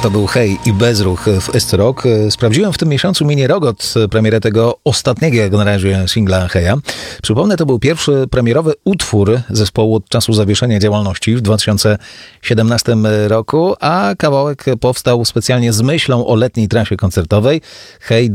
To był Hej i Bezruch w SC Rock. Sprawdziłem w tym miesiącu mini-rogot premierę tego ostatniego, jak na razie, singla Heja. Przypomnę, to był pierwszy premierowy utwór zespołu od czasu zawieszenia działalności w 2017 roku, a kawałek powstał specjalnie z myślą o letniej trasie koncertowej. Hej